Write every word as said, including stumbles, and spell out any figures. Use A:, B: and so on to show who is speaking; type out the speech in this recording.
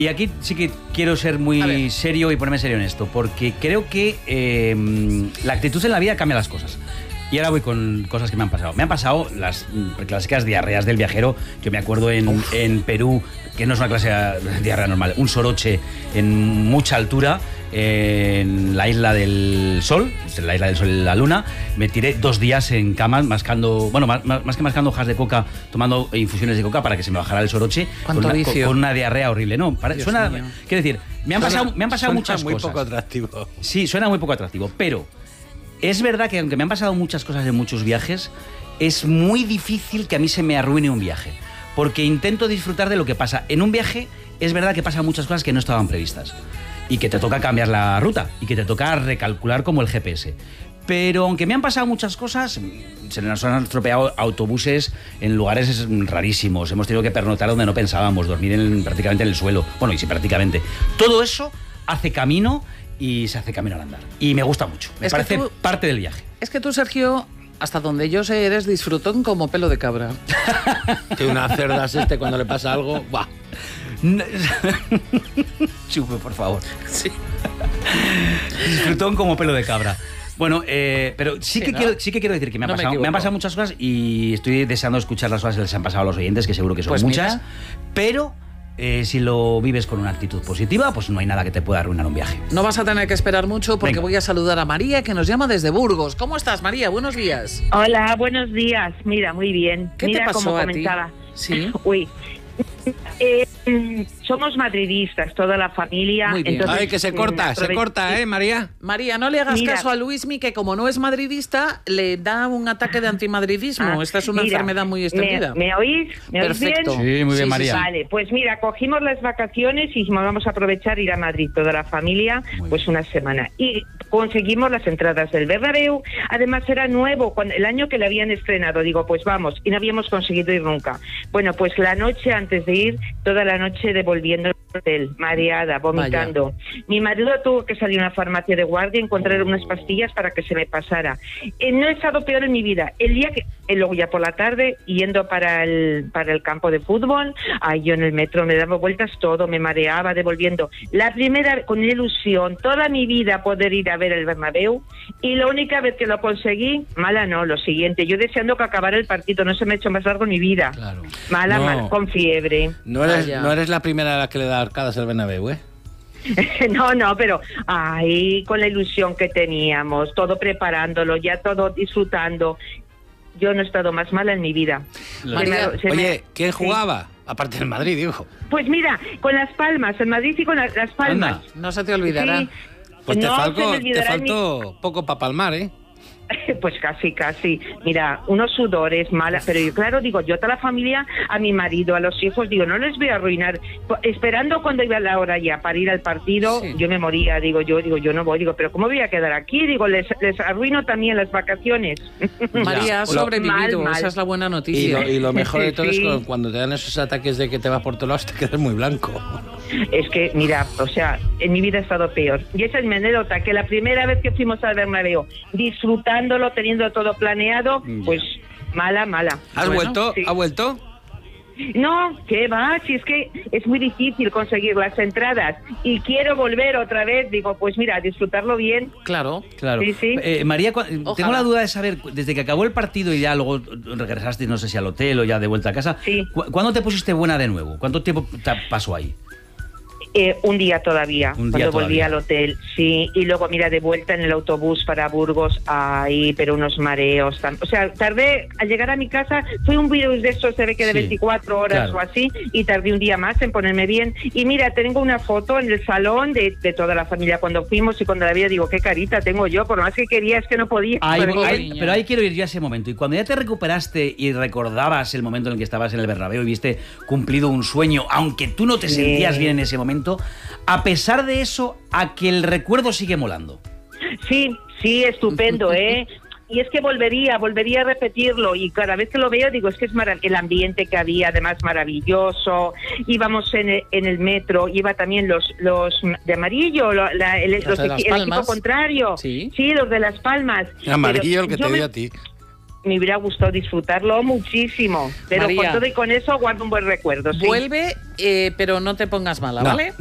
A: Y aquí sí que quiero ser muy serio y ponerme serio en esto, porque creo que eh, la actitud en la vida cambia las cosas. Y ahora voy con cosas que me han pasado. Me han pasado las clásicas diarreas del viajero. Yo me acuerdo en, en Perú, que no es una clase de diarrea normal, un soroche en mucha altura, en la isla del Sol, en la isla del Sol y la Luna. Me tiré dos días en cama, mascando, bueno, más, más que mascando hojas de coca, tomando infusiones de coca para que se me bajara el soroche.
B: ¿Cuánto
A: con, una,
B: vicio?
A: Con, con una diarrea horrible. No, para, suena, quiero decir, me han
C: suena,
A: pasado, me han pasado muchas
C: muy
A: cosas.
C: Muy poco atractivo.
A: Sí, suena muy poco atractivo, pero es verdad que aunque me han pasado muchas cosas en muchos viajes, es muy difícil que a mí se me arruine un viaje, porque intento disfrutar de lo que pasa. En un viaje es verdad que pasan muchas cosas que no estaban previstas y que te toca cambiar la ruta y que te toca recalcular como el G P S. Pero aunque me han pasado muchas cosas, se nos han estropeado autobuses en lugares rarísimos, hemos tenido que pernotar donde no pensábamos, dormir en, prácticamente en el suelo. Bueno, y sí, prácticamente. Todo eso hace camino y se hace camino al andar. Y me gusta mucho. Me
B: es
A: parece
B: tú,
A: parte del viaje.
B: Es que tú, Sergio, hasta donde yo sé, eres disfrutón como pelo de cabra.
C: Que una cerda es este cuando le pasa algo. ¡Buah!
A: Chupe, por favor.
B: Sí.
A: Disfrutón como pelo de cabra. Bueno, eh, pero sí,
B: sí,
A: que
B: ¿no?
A: quiero, sí que quiero decir que me, ha
B: no
A: pasado,
B: me,
A: me han pasado muchas cosas y estoy deseando escuchar las cosas que les han pasado a los oyentes, que seguro que son
B: pues
A: muchas.
B: Mira.
A: Pero eh, si lo vives con una actitud positiva, pues no hay nada que te pueda arruinar un viaje.
B: No vas a tener que esperar mucho porque
A: Venga.
B: voy a saludar a María, que nos llama desde Burgos. ¿Cómo estás, María? Buenos días.
D: Hola, buenos días. Mira, muy bien.
B: ¿Qué
D: Mira
B: te pasó
D: como
B: a
D: comentaba.
B: ti? Sí.
D: Uy. Eh, somos madridistas, toda la familia.
B: Muy bien.
D: Entonces,
C: Ay, que se corta, se corta, ¿eh, María?
B: María, no le hagas
D: Mira.
B: caso a Luismi, que como no es madridista, le da un ataque de antimadridismo.
D: Ah,
B: Esta es una
D: mira,
B: enfermedad muy extendida.
D: ¿Me, ¿me oís? ¿Me oís
B: Perfecto.
D: bien?
A: Sí, muy bien,
B: Sí,
A: María.
B: sí, sí.
D: Vale, pues mira, cogimos las vacaciones y dijimos, vamos a aprovechar ir a Madrid toda la familia,
A: Muy
D: pues
A: bien.
D: una semana. Y conseguimos las entradas del Bernabéu. Además era nuevo, cuando, el año que le habían estrenado. Digo, pues vamos, y no habíamos conseguido ir nunca. Bueno, pues la noche antes de ir, toda la noche devolviendo el hotel, mareada, vomitando. Vaya. Mi marido tuvo que salir a una farmacia de guardia y encontrar unas pastillas para que se me pasara. Eh, no he estado peor en mi vida. El día que, eh, luego ya por la tarde, yendo para el, para el campo de fútbol, ay, yo en el metro me daba vueltas todo, me mareaba, devolviendo. La primera, con ilusión, toda mi vida poder ir a ver el Bernabéu, y la única vez que lo conseguí, mala no, lo siguiente, yo deseando que acabara el partido, no se me ha hecho más largo en mi vida.
A: Claro.
D: Mala,
C: No.
D: mala, con fiebre.
C: No eres,
B: Vaya.
C: no eres la primera a la que le da arcadas el Bernabéu, ¿eh?
D: No, no, pero ay, con la ilusión que teníamos, todo preparándolo, ya todo disfrutando. Yo no he estado más mala en mi vida.
B: María,
D: Se me-
C: Oye, ¿quién
D: sí.
C: jugaba? Aparte del Madrid, digo.
D: Pues mira, con Las Palmas, en Madrid y con la- Las Palmas.
A: Anda.
B: No se te olvidará.
D: Sí.
C: Pues te,
D: No se
C: faltó,
D: me
C: te
D: olvidará ni-
C: faltó poco para palmar, ¿eh?
D: Pues casi, casi. Mira, unos sudores, malas, pero yo, claro, digo, yo a toda la familia, a mi marido, a los hijos, digo, no les voy a arruinar. Po- Esperando cuando iba la hora ya para ir al partido,
B: Sí.
D: yo me moría, digo, yo digo, yo no voy, digo, pero ¿cómo voy a quedar aquí? Digo, les, les arruino también las vacaciones.
B: María, has
C: Lo-
B: sobrevivido,
D: Mal, mal.
B: esa es la buena
C: Y
B: noticia.
C: lo, y lo mejor de todo
D: Sí.
C: es cuando, cuando te dan esos ataques de que te vas por todos lados, te quedas muy blanco.
D: Es que, mira, o sea, en mi vida ha estado peor. Y esa es mi anécdota, que la primera vez que fuimos al Bernabéu, disfrutándolo, teniendo todo planeado, pues mala, mala.
C: ¿Has
B: Bueno,
C: vuelto?
D: sí.
C: ¿Ha vuelto?
D: No, ¿qué va? Si es que es muy difícil conseguir las entradas y quiero volver otra vez, digo, pues mira, a disfrutarlo bien.
B: Claro.
A: Claro.
D: Sí, sí.
A: Eh, María, cu- tengo
B: Ojalá.
A: la duda de saber, desde que acabó el partido y ya luego regresaste, no sé si al hotel o ya de vuelta a casa,
D: Sí.
A: ¿cu- ¿cuándo te pusiste buena de nuevo? ¿Cuánto tiempo te pasó ahí?
D: Eh, un día todavía,
A: Un
D: cuando
A: día
D: volví
A: todavía.
D: al hotel, sí, y luego mira, de vuelta en el autobús para Burgos, ahí, pero unos mareos, tam- o sea, tardé, al llegar a mi casa, fue un virus de estos, se ve que de
A: Sí,
D: veinticuatro horas
A: claro.
D: o así, y tardé un día más en ponerme bien, y mira, tengo una foto en el salón de, de toda la familia cuando fuimos y cuando la vi, digo, qué carita tengo yo, por más que quería es que no podía.
A: Ahí-
D: Porque-
A: ahí-
B: niña.
A: pero ahí quiero ir yo a ese momento. Y cuando ya te recuperaste y recordabas el momento en el que estabas en el Bernabéu y viste cumplido un sueño, aunque tú no te
D: Sí.
A: sentías bien en ese momento, a pesar de eso, a que el recuerdo sigue molando.
D: Sí, sí, estupendo, ¿eh? Y es que volvería, volvería a repetirlo y cada vez que lo veo digo, es que es marav- el ambiente que había, además maravilloso. Íbamos en el, en el metro, iba también los los de amarillo, lo- la- el,
B: Los
D: los
B: de Las
D: equi- el equipo
B: Palmas.
D: contrario.
B: Sí.
D: los de Las Palmas.
C: Amarillo el que
D: Pero
C: te
D: yo
C: dio
D: me-
C: a ti.
D: me hubiera gustado disfrutarlo muchísimo, pero
B: María,
D: con todo y con eso guardo un buen recuerdo. ¿sí?
B: Vuelve, eh, pero no te pongas mala,
C: No.
B: ¿vale?